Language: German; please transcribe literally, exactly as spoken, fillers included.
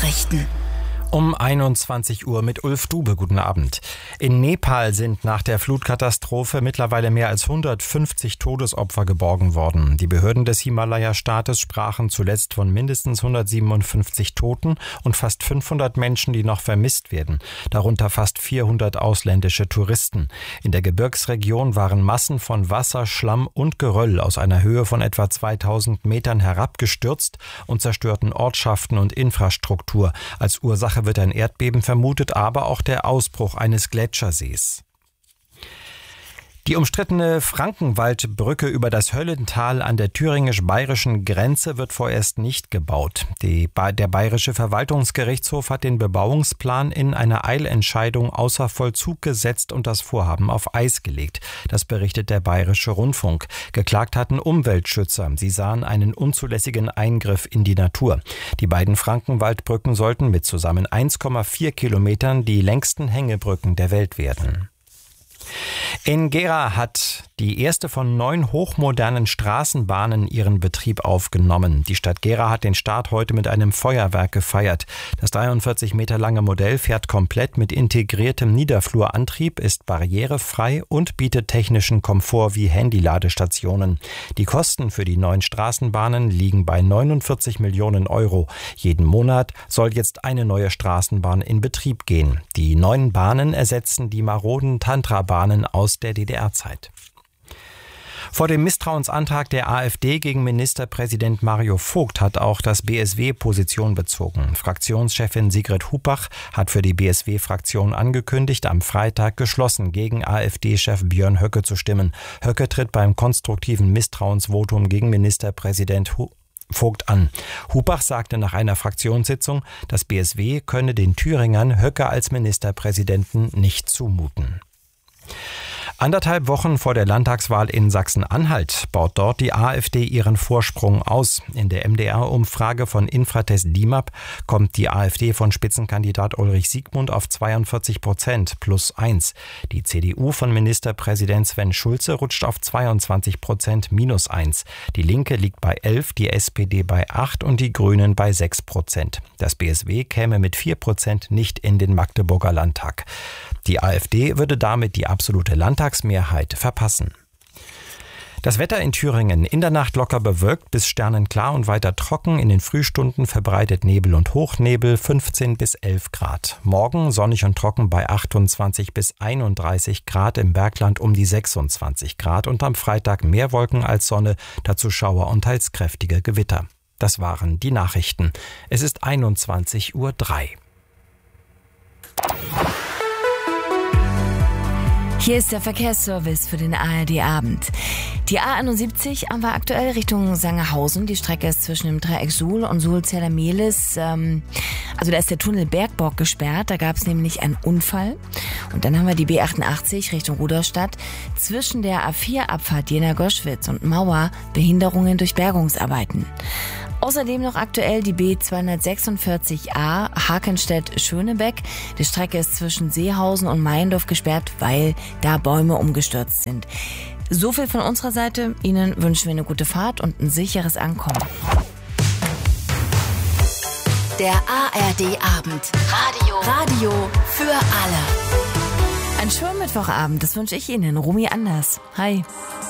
Nachrichten. Um einundzwanzig Uhr mit Ulf Dube. Guten Abend. In Nepal sind nach der Flutkatastrophe mittlerweile mehr als hundertfünfzig Todesopfer geborgen worden. Die Behörden des Himalaya-Staates sprachen zuletzt von mindestens hundertsiebenundfünfzig Toten und fast fünfhundert Menschen, die noch vermisst werden. Darunter fast vierhundert ausländische Touristen. In der Gebirgsregion waren Massen von Wasser, Schlamm und Geröll aus einer Höhe von etwa zweitausend Metern herabgestürzt und zerstörten Ortschaften und Infrastruktur. Als Ursache wird ein Erdbeben vermutet, aber auch der Ausbruch eines Gletschersees. Die umstrittene Frankenwaldbrücke über das Höllental an der thüringisch-bayerischen Grenze wird vorerst nicht gebaut. Die, der bayerische Verwaltungsgerichtshof hat den Bebauungsplan in einer Eilentscheidung außer Vollzug gesetzt und das Vorhaben auf Eis gelegt. Das berichtet der Bayerische Rundfunk. Geklagt hatten Umweltschützer. Sie sahen einen unzulässigen Eingriff in die Natur. Die beiden Frankenwaldbrücken sollten mit zusammen eins Komma vier Kilometern die längsten Hängebrücken der Welt werden. In Gera hat die erste von neun hochmodernen Straßenbahnen ihren Betrieb aufgenommen. Die Stadt Gera hat den Start heute mit einem Feuerwerk gefeiert. Das dreiundvierzig Meter lange Modell fährt komplett mit integriertem Niederflurantrieb, ist barrierefrei und bietet technischen Komfort wie Handyladestationen. Die Kosten für die neuen Straßenbahnen liegen bei neunundvierzig Millionen Euro. Jeden Monat soll jetzt eine neue Straßenbahn in Betrieb gehen. Die neuen Bahnen ersetzen die maroden Tantra-Bahnen aus der D D R-Zeit. Vor dem Misstrauensantrag der AfD gegen Ministerpräsident Mario Vogt hat auch das B S W Position bezogen. Fraktionschefin Sigrid Hupach hat für die B S W-Fraktion angekündigt, am Freitag geschlossen gegen AfD-Chef Björn Höcke zu stimmen. Höcke tritt beim konstruktiven Misstrauensvotum gegen Ministerpräsident Vogt an. Hupach sagte nach einer Fraktionssitzung, das B S W könne den Thüringern Höcke als Ministerpräsidenten nicht zumuten. Anderthalb Wochen vor der Landtagswahl in Sachsen-Anhalt baut dort die AfD ihren Vorsprung aus. In der M D R-Umfrage von Infratest DIMAP kommt die AfD von Spitzenkandidat Ulrich Siegmund auf zweiundvierzig Prozent plus eins. Die C D U von Ministerpräsident Sven Schulze rutscht auf zweiundzwanzig Prozent minus eins. Die Linke liegt bei elf, die S P D bei acht und die Grünen bei sechs Prozent. Das B S W käme mit vier Prozent nicht in den Magdeburger Landtag. Die AfD würde damit die absolute Landtagsmehrheit verpassen. Das Wetter in Thüringen: in der Nacht locker bewölkt bis sternenklar und weiter trocken, in den Frühstunden verbreitet Nebel und Hochnebel, fünfzehn bis elf Grad. Morgen sonnig und trocken bei achtundzwanzig bis einunddreißig Grad, im Bergland um die sechsundzwanzig Grad und am Freitag mehr Wolken als Sonne, dazu Schauer und teils kräftige Gewitter. Das waren die Nachrichten. Es ist einundzwanzig Uhr drei. Hier ist der Verkehrsservice für den A R D-Abend. Die A einundsiebzig war aktuell Richtung Sangerhausen. Die Strecke ist zwischen dem Dreieck Suhl und Suhl-Zella-Mehlis. Ähm, also da ist der Tunnel Bergborg gesperrt. Da gab es nämlich einen Unfall. Und dann haben wir die B achtundachtzig Richtung Rudolstadt. Zwischen der A vier Abfahrt Jena-Goschwitz und Mauer Behinderungen durch Bergungsarbeiten. Außerdem noch aktuell die B zweihundertsechsundvierzig A Hakenstedt-Schönebeck. Die Strecke ist zwischen Seehausen und Meiendorf gesperrt, weil da Bäume umgestürzt sind. So viel von unserer Seite. Ihnen wünschen wir eine gute Fahrt und ein sicheres Ankommen. Der A R D-Abend. Radio. Radio für alle. Ein schönen Mittwochabend, das wünsche ich Ihnen. Rumi Anders. Hi.